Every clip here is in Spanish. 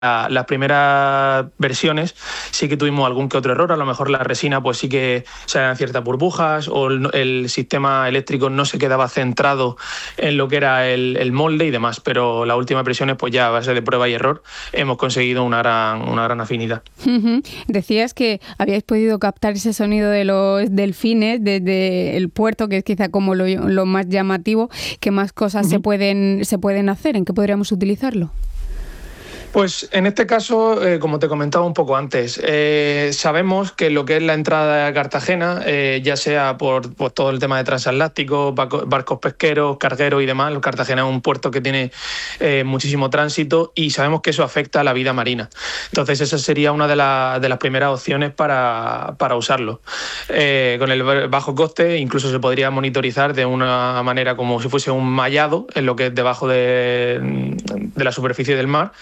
las primeras versiones sí que tuvimos algún que otro error. A lo mejor la resina pues sí que salían ciertas burbujas, o el sistema eléctrico no se quedaba centrado en lo que era el molde y demás, pero las últimas versiones pues ya a base de prueba y error hemos conseguido una gran afinidad. Decías que habíais podido captar ese sonido de los delfines desde el puerto, que es quizá como lo más llamativo. ¿Qué más cosas se pueden hacer? ¿En qué podríamos utilizarlo? Pues en este caso, como te comentaba un poco antes, sabemos que lo que es la entrada a Cartagena, ya sea por todo el tema de transatlánticos, barcos pesqueros, cargueros y demás, Cartagena es un puerto que tiene muchísimo tránsito y sabemos que eso afecta a la vida marina. Entonces esa sería una de las primeras opciones para usarlo. Con el bajo coste incluso se podría monitorizar de una manera como si fuese un mallado en lo que es debajo de la superficie del mar.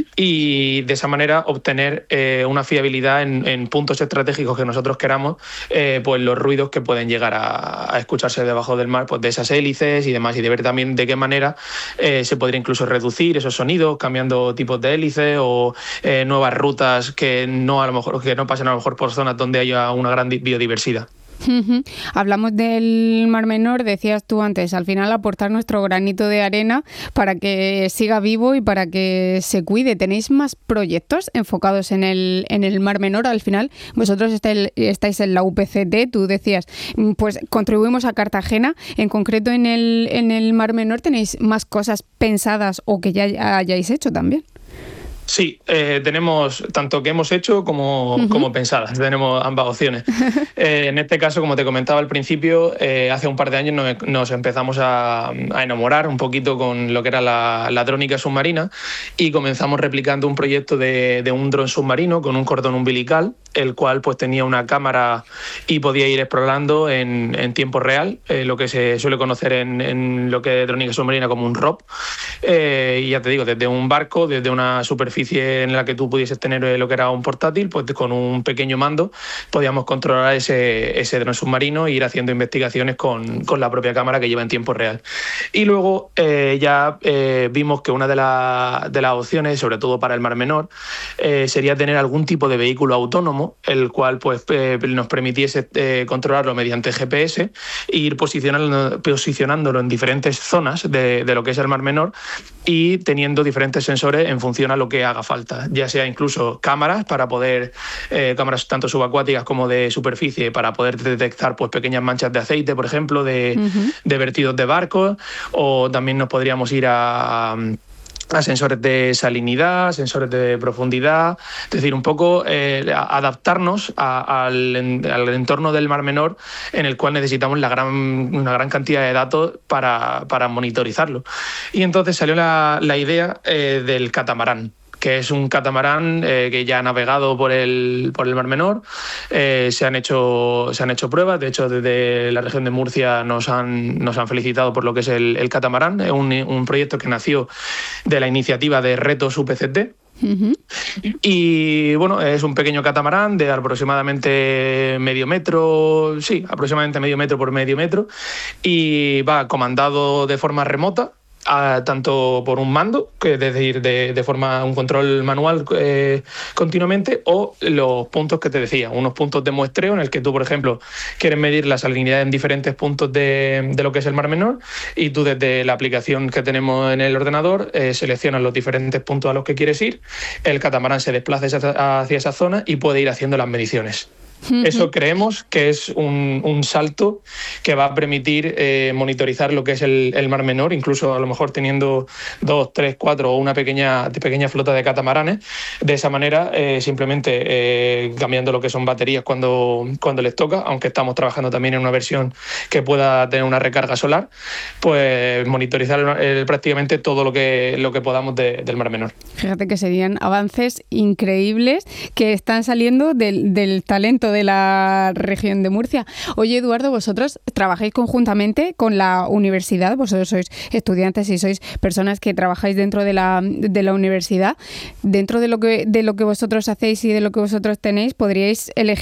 Y de esa manera obtener una fiabilidad en puntos estratégicos que nosotros queramos, pues los ruidos que pueden llegar a escucharse debajo del mar, pues de esas hélices y demás, y de ver también de qué manera se podría incluso reducir esos sonidos cambiando tipos de hélices o nuevas rutas que no pasen a lo mejor por zonas donde haya una gran biodiversidad. Hablamos del Mar Menor, decías tú antes, al final aportar nuestro granito de arena para que siga vivo y para que se cuide. ¿Tenéis más proyectos enfocados en el Mar Menor? Al final, vosotros estáis en la UPCT, tú decías, pues contribuimos a Cartagena. En concreto, en el Mar Menor, ¿tenéis más cosas pensadas o que ya hayáis hecho también? Sí, tenemos tanto que hemos hecho como pensadas, tenemos ambas opciones. En este caso, como te comentaba al principio, hace un par de años nos empezamos a enamorar un poquito con lo que era la drónica submarina y comenzamos replicando un proyecto de un dron submarino con un cordón umbilical, el cual pues tenía una cámara y podía ir explorando en tiempo real, lo que se suele conocer en lo que es drónica submarina como un ROP. Y ya te digo, desde un barco, desde una superficie en la que tú pudieses tener lo que era un portátil, pues con un pequeño mando podíamos controlar ese dron submarino e ir haciendo investigaciones con la propia cámara que lleva en tiempo real. Y luego vimos que una de las opciones, sobre todo para el Mar Menor, sería tener algún tipo de vehículo autónomo, el cual pues nos permitiese controlarlo mediante GPS e ir posicionándolo en diferentes zonas de lo que es el Mar Menor y teniendo diferentes sensores en función a lo que haga falta, ya sea incluso cámaras para poder, cámaras tanto subacuáticas como de superficie, para poder detectar pues pequeñas manchas de aceite, por ejemplo, de vertidos de barcos, o también nos podríamos ir a sensores de salinidad, sensores de profundidad, es decir, un poco adaptarnos al entorno del Mar Menor, en el cual necesitamos una gran cantidad de datos para monitorizarlo. Y entonces salió la idea del catamarán, que es un catamarán que ya ha navegado por el Mar Menor. Se han hecho pruebas, de hecho desde la región de Murcia nos han felicitado por lo que es el catamarán. Es un proyecto que nació de la iniciativa de Retos UPCT. Y bueno, es un pequeño catamarán de aproximadamente medio metro por medio metro, y va comandado de forma remota, tanto por un mando, que es decir, de forma un control manual continuamente, o los puntos que te decía, unos puntos de muestreo en el que tú, por ejemplo, quieres medir la salinidad en diferentes puntos de lo que es el Mar Menor, y tú desde la aplicación que tenemos en el ordenador seleccionas los diferentes puntos a los que quieres ir, el catamarán se desplaza hacia esa zona y puede ir haciendo las mediciones. Eso creemos que es un salto que va a permitir monitorizar lo que es el Mar Menor, incluso a lo mejor teniendo 2, 3, 4 o una pequeña flota de catamaranes. De esa manera, simplemente cambiando lo que son baterías cuando les toca, aunque estamos trabajando también en una versión que pueda tener una recarga solar, pues monitorizar prácticamente todo lo que podamos del Mar Menor. Fíjate que serían avances increíbles que están saliendo del talento de la región de Murcia. Oye, Eduardo, vosotros trabajáis conjuntamente con la universidad, vosotros sois estudiantes y sois personas que trabajáis dentro de la universidad. Dentro de lo que vosotros hacéis y de lo que vosotros tenéis, podríais elegir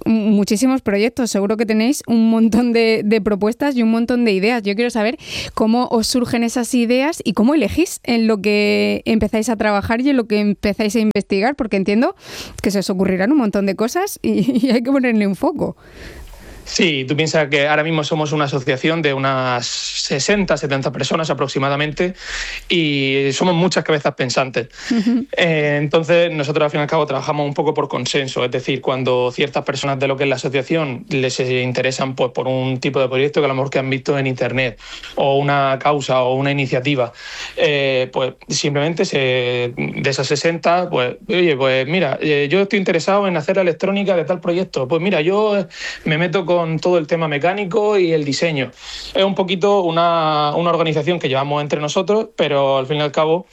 muchísimos proyectos, seguro que tenéis un montón de propuestas y un montón de ideas. Yo quiero saber cómo os surgen esas ideas y cómo elegís en lo que empezáis a trabajar y en lo que empezáis a investigar, porque entiendo que se os ocurrirán un montón de cosas y hay que ponerle un foco. Sí, tú piensas que ahora mismo somos una asociación de unas 60, 70 personas aproximadamente y somos muchas cabezas pensantes. Uh-huh. Entonces, nosotros al fin y al cabo trabajamos un poco por consenso, es decir, cuando ciertas personas de lo que es la asociación les interesan pues, por un tipo de proyecto que a lo mejor que han visto en internet o una causa o una iniciativa, pues simplemente de esas 60, pues, oye, pues mira, yo estoy interesado en hacer la electrónica de tal proyecto, pues mira, yo me meto con todo el tema mecánico y el diseño. Es un poquito una organización que llevamos entre nosotros, pero al fin y al cabo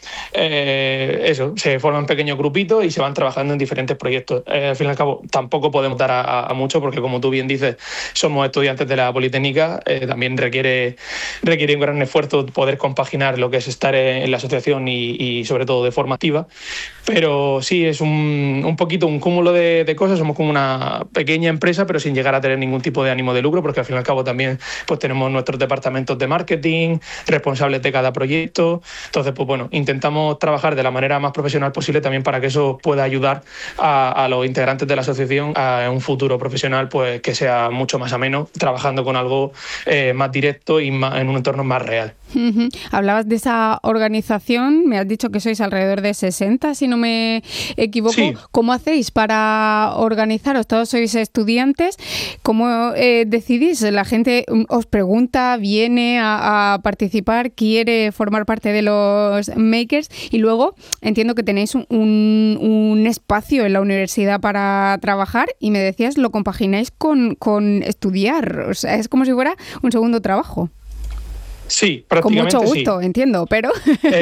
se forman pequeños grupitos y se van trabajando en diferentes proyectos. Al fin y al cabo tampoco podemos dar a mucho porque, como tú bien dices, somos estudiantes de la Politécnica, también requiere un gran esfuerzo poder compaginar lo que es estar en la asociación y sobre todo de forma activa, pero sí, es un poquito un cúmulo de cosas. Somos como una pequeña empresa, pero sin llegar a tener ningún tipo de ánimo de lucro, porque al fin y al cabo también pues tenemos nuestros departamentos de marketing, responsables de cada proyecto. Entonces, pues bueno, intentamos trabajar de la manera más profesional posible también para que eso pueda ayudar a los integrantes de la asociación a un futuro profesional pues que sea mucho más ameno, trabajando con algo más directo y en un entorno más real. Uh-huh. Hablabas de esa organización, me has dicho que sois alrededor de 60, si no me equivoco. Sí. ¿Cómo hacéis para organizaros? Todos sois estudiantes. ¿Cómo decidís? La gente os pregunta, viene a participar, quiere formar parte de los makers y luego entiendo que tenéis un espacio en la universidad para trabajar y me decías, lo compagináis con estudiar. O sea, es como si fuera un segundo trabajo. Sí, prácticamente con mucho gusto, sí. Entiendo, pero...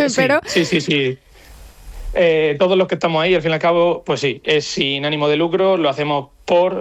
Sí. Todos los que estamos ahí, al fin y al cabo, pues sí, es sin ánimo de lucro, lo hacemos por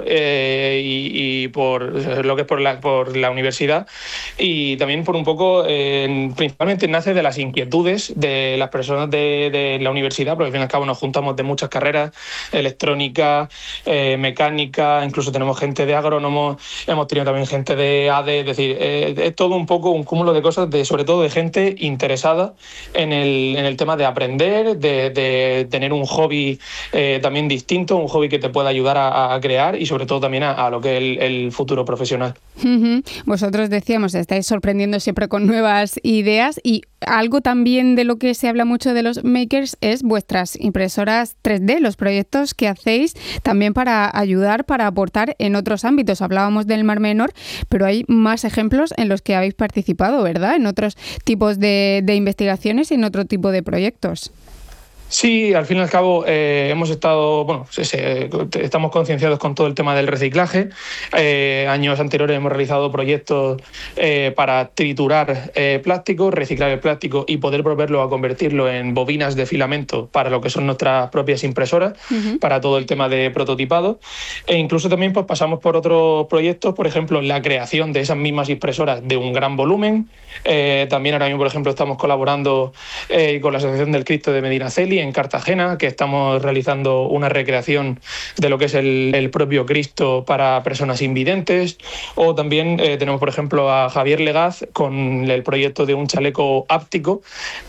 lo que es por la universidad y también por un poco, principalmente nace de las inquietudes de las personas de la universidad, porque al fin y al cabo nos juntamos de muchas carreras, electrónica, mecánica, incluso tenemos gente de agrónomos, hemos tenido también gente de ADE, es decir, es todo un poco un cúmulo de cosas, sobre todo de gente interesada en el tema de aprender, de tener un hobby también distinto, un hobby que te pueda ayudar a crear y sobre todo también a lo que es el futuro profesional. Uh-huh. Vosotros decíamos, estáis sorprendiendo siempre con nuevas ideas y algo también de lo que se habla mucho de los makers es vuestras impresoras 3D, los proyectos que hacéis también para ayudar, para aportar en otros ámbitos. Hablábamos del Mar Menor, pero hay más ejemplos en los que habéis participado, ¿verdad? En otros tipos de investigaciones y en otro tipo de proyectos. Sí, al fin y al cabo hemos estado, estamos concienciados con todo el tema del reciclaje. Años anteriores hemos realizado proyectos para triturar plástico, reciclar el plástico y poder volverlo a convertirlo en bobinas de filamento para lo que son nuestras propias impresoras, uh-huh. Para todo el tema de prototipado. E incluso también pues, pasamos por otros proyectos, por ejemplo, la creación de esas mismas impresoras de un gran volumen. También ahora mismo, por ejemplo, estamos colaborando con la Asociación del Cristo de Medinaceli en Cartagena, que estamos realizando una recreación de lo que es el propio Cristo para personas invidentes, o también tenemos por ejemplo a Javier Legaz con el proyecto de un chaleco áptico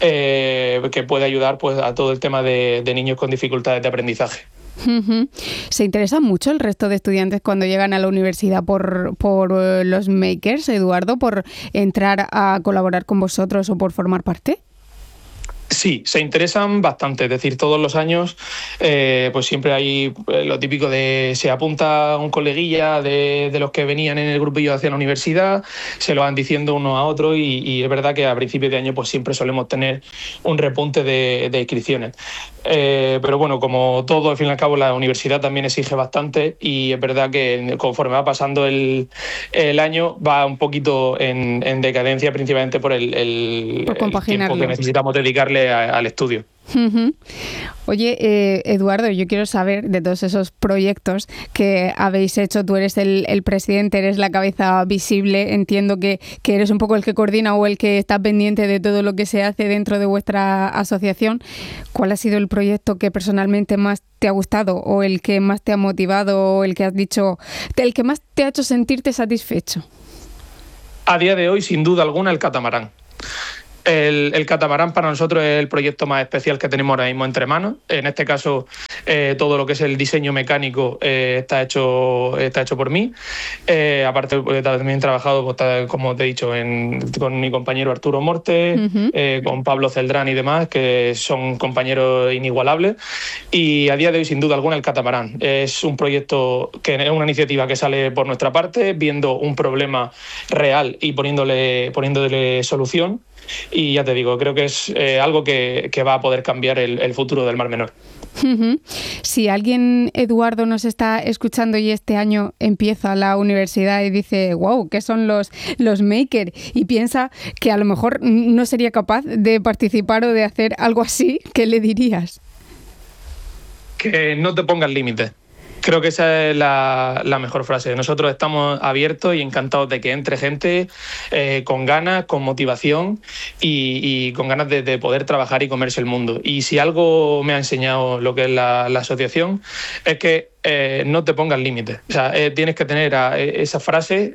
que puede ayudar pues, a todo el tema de niños con dificultades de aprendizaje. Uh-huh. ¿Se interesa mucho el resto de estudiantes cuando llegan a la universidad por los makers, Eduardo, por entrar a colaborar con vosotros o por formar parte? Sí, se interesan bastante, es decir, todos los años pues siempre hay lo típico de se apunta un coleguilla de los que venían en el grupillo hacia la universidad, se lo van diciendo uno a otro y es verdad que a principios de año pues siempre solemos tener un repunte de inscripciones. Pero bueno, como todo, al fin y al cabo la universidad también exige bastante y es verdad que conforme va pasando el año va un poquito en decadencia, principalmente por el tiempo que necesitamos dedicarle paralele al estudio. Oye, Eduardo, yo quiero saber de todos esos proyectos que habéis hecho. Tú eres el presidente, eres la cabeza visible. Entiendo que eres un poco el que coordina o el que está pendiente de todo lo que se hace dentro de vuestra asociación. ¿Cuál ha sido el proyecto que personalmente más te ha gustado o el que más te ha motivado o el que has dicho, el que más te ha hecho sentirte satisfecho? A día de hoy, sin duda alguna, el catamarán. El catamarán para nosotros es el proyecto más especial que tenemos ahora mismo entre manos. En este caso, todo lo que es el diseño mecánico está hecho por mí. Aparte, también he trabajado, como te he dicho, con mi compañero Arturo Morte, con Pablo Celdrán y demás, que son compañeros inigualables. Y a día de hoy, sin duda alguna, el catamarán es un proyecto que es una iniciativa que sale por nuestra parte, viendo un problema real y poniéndole solución. Y ya te digo, creo que es algo que va a poder cambiar el futuro del Mar Menor. Si alguien, Eduardo, nos está escuchando y este año empieza la universidad y dice, wow, ¿qué son los maker? Y piensa que a lo mejor no sería capaz de participar o de hacer algo así, ¿qué le dirías? Que no te pongas límites. Creo que esa es la mejor frase. Nosotros estamos abiertos y encantados de que entre gente con ganas, con motivación y con ganas de poder trabajar y comerse el mundo. Y si algo me ha enseñado lo que es la asociación, es que no te pongas límites. O sea, tienes que tener esa frase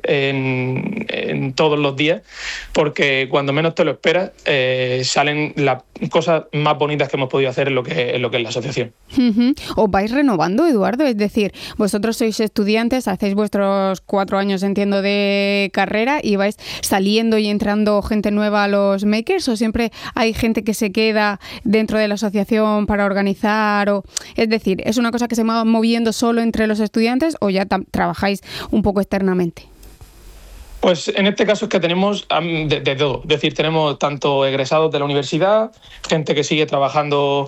en todos los días, porque cuando menos te lo esperas, salen las cosas más bonitas que hemos podido hacer en lo que es la asociación. ¿Os vais renovando, Eduardo? Es decir, vosotros sois estudiantes, hacéis vuestros 4 años, entiendo, de carrera y vais saliendo y entrando gente nueva a los makers, ¿o siempre hay gente que se queda dentro de la asociación para organizar? Es decir, ¿es una cosa que se va moviendo solo entre los estudiantes o ya trabajáis un poco externamente? Pues en este caso es que tenemos de todo. Es decir, tenemos tanto egresados de la universidad, gente que sigue trabajando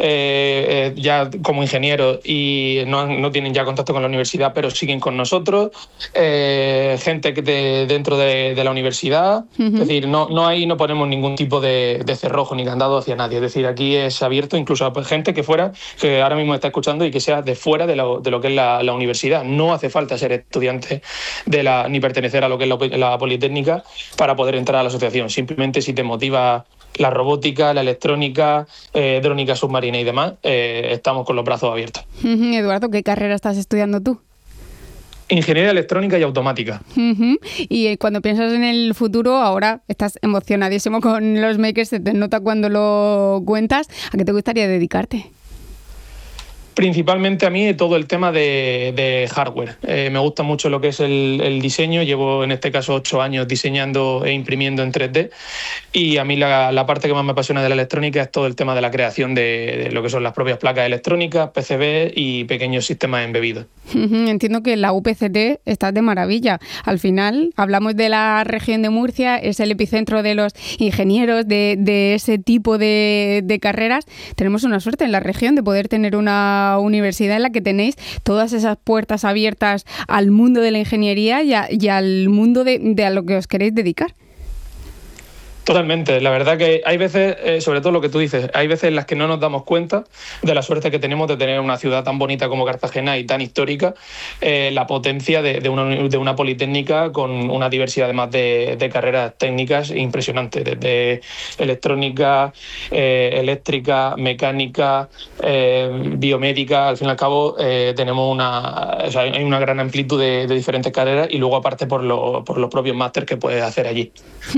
ya como ingenieros y no tienen ya contacto con la universidad, pero siguen con nosotros, gente que dentro de la universidad. Es decir, no ponemos ningún tipo de cerrojo ni candado hacia nadie. Es decir, aquí es abierto incluso a gente que ahora mismo está escuchando y que sea de fuera de lo que es la universidad. No hace falta ser estudiante ni pertenecer a lo que es la Politécnica para poder entrar a la asociación. Simplemente si te motiva la robótica, la electrónica, drónica submarina y demás, estamos con los brazos abiertos. Eduardo, ¿qué carrera estás estudiando tú? Ingeniería electrónica y automática. Y cuando piensas en el futuro, ahora estás emocionadísimo con los makers, se te nota cuando lo cuentas. ¿A qué te gustaría dedicarte? Principalmente a mí todo el tema de hardware. Me gusta mucho lo que es el diseño. Llevo en este caso 8 años diseñando e imprimiendo en 3D y a mí la parte que más me apasiona de la electrónica es todo el tema de la creación de lo que son las propias placas electrónicas, PCB y pequeños sistemas embebidos. Entiendo que la UPCT está de maravilla. Al final hablamos de la región de Murcia, es el epicentro de los ingenieros de ese tipo de carreras. Tenemos una suerte en la región de poder tener una universidad en la que tenéis todas esas puertas abiertas al mundo de la ingeniería y al mundo de a lo que os queréis dedicar. Totalmente. La verdad que hay veces, sobre todo lo que tú dices, hay veces en las que no nos damos cuenta de la suerte que tenemos de tener una ciudad tan bonita como Cartagena y tan histórica, la potencia de una politécnica con una diversidad además de carreras técnicas impresionantes, desde electrónica, eléctrica, mecánica, biomédica. Al fin y al cabo tenemos hay una gran amplitud de diferentes carreras y luego aparte por los propios máster que puedes hacer allí.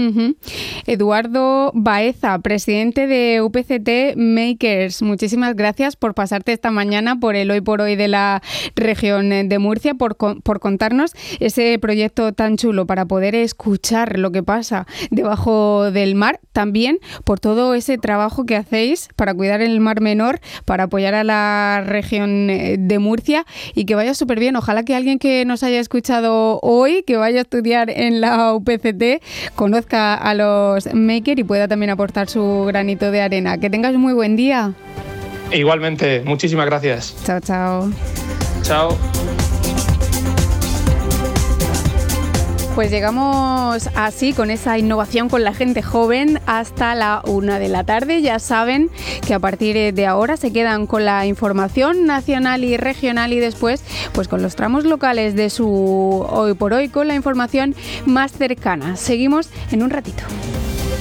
Eduardo Baeza, presidente de UPCT Makers, muchísimas gracias por pasarte esta mañana por el Hoy por Hoy de la región de Murcia, por contarnos ese proyecto tan chulo para poder escuchar lo que pasa debajo del mar, también por todo ese trabajo que hacéis para cuidar el Mar Menor, para apoyar a la región de Murcia y que vaya súper bien. Ojalá que alguien que nos haya escuchado hoy, que vaya a estudiar en la UPCT, conozca a los maker y pueda también aportar su granito de arena. Que tengas muy buen día. Igualmente, muchísimas gracias. Chao, chao. Chao. Pues llegamos así, con esa innovación con la gente joven, hasta la 1 de la tarde. Ya saben que a partir de ahora se quedan con la información nacional y regional y después pues con los tramos locales de su Hoy por Hoy, con la información más cercana. Seguimos en un ratito.